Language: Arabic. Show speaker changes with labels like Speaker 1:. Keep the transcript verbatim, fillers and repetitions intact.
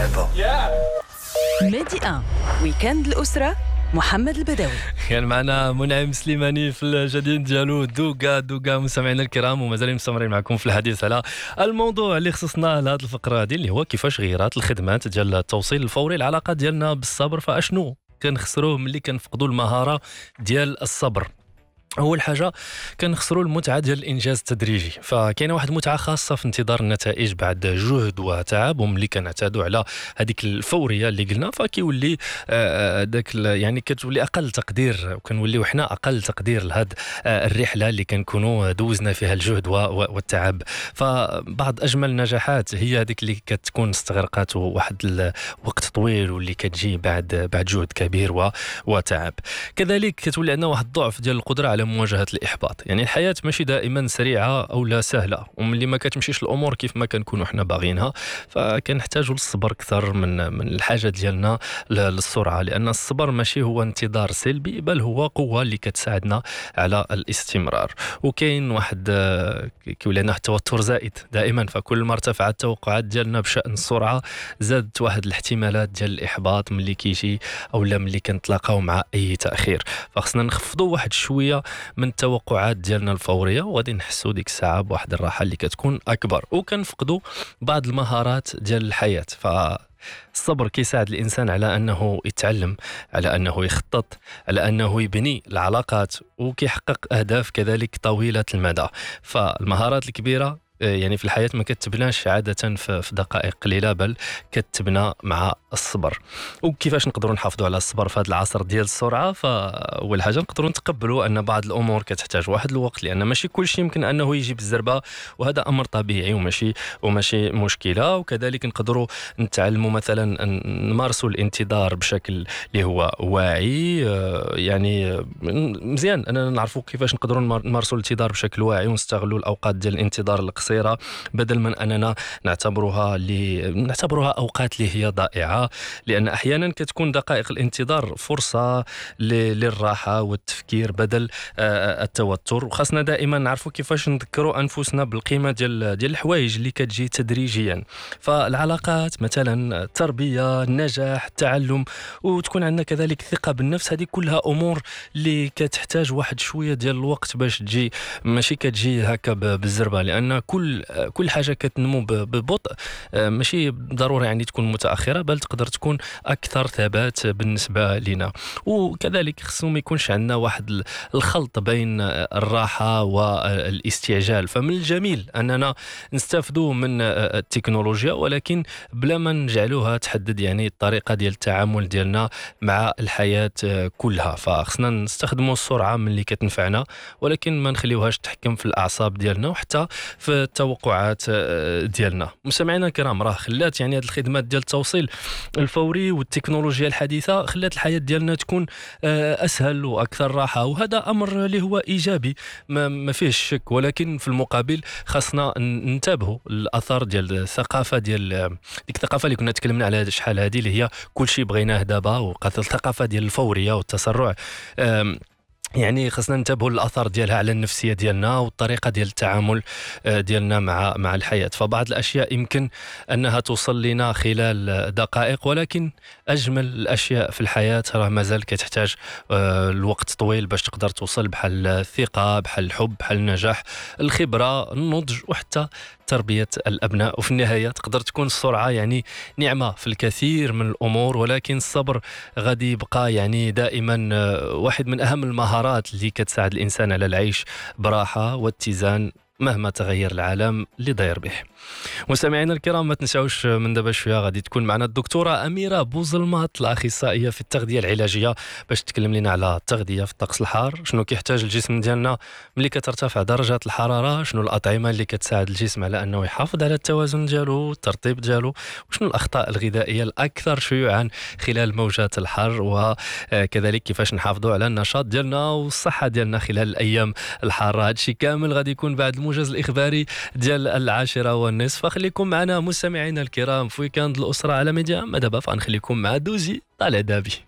Speaker 1: لعبة.
Speaker 2: ميدي واحد ويكاند الأسرة محمد البدوي.
Speaker 3: كان معنا منعم سليماني في الجديد ديالو دوغا دوغا. مستمعينا الكرام ومازال مستمرين معكم في الحديث على الموضوع اللي خصصنا لهذه الفقره هذه اللي هو كيفاش غيرات الخدمات ديال التوصيل الفوري العلاقه ديالنا بالصبر. فاشنو كنخسروه ملي كنفقدوا المهاره ديال الصبر؟ اول حاجه كنخسروا المتعه ديال الانجاز التدريجي. فكاينه واحد المتعه خاصه في انتظار النتائج بعد جهد وتعب، وملي كنعتادوا على هذيك الفوريه اللي قلنا فكيولي داك يعني كتولي اقل تقدير، وكنوليو حنا اقل تقدير لهاد الرحله اللي كنكونوا دوزنا فيها الجهد والتعب. فبعض اجمل النجاحات هي هذيك اللي كتكون استغرقات واحد الوقت طويل واللي كتجي بعد بعد جهد كبير وتعب. كذلك كتولي عندنا واحد الضعف ديال القدره على مواجهة الإحباط. يعني الحياة ماشي دائما سريعة أو لا سهلة، وملي ما كتمشيش الأمور كيف ما كنكونوا حنا باغينها فكنحتاجوا للصبر أكثر من من الحاجة ديالنا للسرعة، لأن الصبر ماشي هو انتظار سلبي بل هو قوة اللي كتساعدنا على الاستمرار. وكاين واحد كيولي لنا التوتر زائد دائما، فكل ما ارتفعت التوقعات ديالنا بشأن السرعة زادت واحد الاحتمالات ديال الإحباط ملي كيجي أو لا ملي كنتلاقاو مع أي تأخير. فخصنا نخفضوا واحد شوية من التوقعات ديالنا الفوريه وغادي نحسوا ديك الساعه بواحد الراحه اللي كتكون اكبر، وكنفقدوا بعض المهارات ديال الحياه. فالصبر كيساعد الانسان على انه يتعلم، على انه يخطط، على انه يبني العلاقات، وكيحقق اهداف كذلك طويله المدى. فالمهارات الكبيره يعني في الحياة ما كتبناش عادة في دقائق قليلة بل كتبنى مع الصبر. وكيفاش نقدروا نحافظوا على الصبر في هذا العصر ديال السرعة؟ فأول حاجة نقدروا نتقبلوا أن بعض الأمور كتحتاج واحد الوقت، لأن ماشي كل شيء يمكن أنه يجي بالزربة، وهذا أمر طبيعي وماشي وماشي مشكلة. وكذلك نقدروا نتعلموا مثلا أن نمارسوا الانتظار بشكل اللي هو واعي. يعني مزيان أننا نعرفوا كيفاش نقدروا نمارسوا الانتظار بشكل واعي ونستغلوا الأوقات ديال الانتظار القصيرة بدل من أننا نعتبرها اللي نعتبرها أوقات اللي هي ضائعة، لأن أحيانا كتكون دقائق الانتظار فرصة للراحة والتفكير بدل التوتر. وخاصنا دائما نعرفوا كيفاش نذكروا أنفسنا بالقيمة ديال ديال الحوايج اللي كتجي تدريجيا. فالعلاقات مثلا، التربية، النجاح، التعلم، وتكون عندنا كذلك ثقة بالنفس، هذه كلها أمور اللي كتحتاج واحد شوية ديال الوقت باش تجي، ماشي كتجي هكا بالزربة، لأن كل كل حاجه كتنمو ببطء ماشي ضروري يعني تكون متاخره بل تقدر تكون اكثر ثبات بالنسبه لنا. وكذلك خصو ما يكونش عندنا واحد الخلط بين الراحه والاستعجال. فمن الجميل اننا نستافدوا من التكنولوجيا ولكن بلا ما نجعلوها تحدد يعني الطريقه ديال التعامل ديالنا مع الحياه كلها. فخصنا نستخدموا السرعه من اللي كتنفعنا ولكن ما نخليوهاش تحكم في الاعصاب ديالنا وحتى في التوقعات ديالنا. مستمعينا الكرام، راه خلات يعني هذه الخدمات ديال التوصيل الفوري والتكنولوجيا الحديثه خلات الحياه ديالنا تكون اسهل واكثر راحه، وهذا امر اللي هو ايجابي ما فيهش شك. ولكن في المقابل خاصنا ننتبهوا الاثار ديال الثقافه ديال ديك الثقافه اللي كنا تكلمنا عليها شحال هذه اللي هي كل شيء بغيناه دابا، وقات الثقافه ديال الفوريه والتسرع. يعني خصنا ننتبهوا للاثار ديالها على النفسيه ديالنا والطريقه ديال التعامل ديالنا مع مع الحياه. فبعض الاشياء يمكن انها توصل لنا خلال دقائق، ولكن اجمل الاشياء في الحياه راه مازال كتحتاج الوقت طويل باش تقدر توصل، بحال الثقه، بحال الحب، بحال النجاح، الخبره، النضج، وحتى تربيه الابناء. وفي النهايه تقدر تكون السرعه يعني نعمه في الكثير من الامور، ولكن الصبر غادي يبقى يعني دائما واحد من اهم المهارات اللي كتساعد الانسان على العيش براحه واتزان مهما تغير العالم اللي داير به. مستمعينا الكرام، ما تنساوش من دابا شويه غادي تكون معنا الدكتوره اميره بوزلماط، الاخصائيه في التغذيه العلاجيه، باش تكلم لنا على التغذيه في الطقس الحار، شنو كيحتاج الجسم ديالنا ملي كترتفع درجات الحراره، شنو الاطعمه اللي كتساعد الجسم على انه يحافظ على التوازن ديالو والترطيب ديالو، وشنو الاخطاء الغذائيه الاكثر شيوعا خلال موجات الحر، وكذلك كيفاش نحافظوا على النشاط ديالنا والصحه ديالنا خلال الايام الحاره. هادشي كامل غادي يكون بعد الموجز الاخباري ديال العاشره والنصف. فخليكم معنا مستمعينا الكرام في ويكاند الاسره على ميديا. ما دابا فغنخليكم مع دوزي طالع دابي.